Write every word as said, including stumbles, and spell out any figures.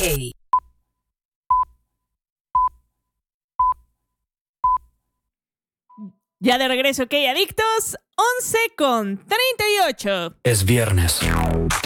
Heavy. Ya de regreso, ok, adictos, once con treinta y ocho. Es viernes.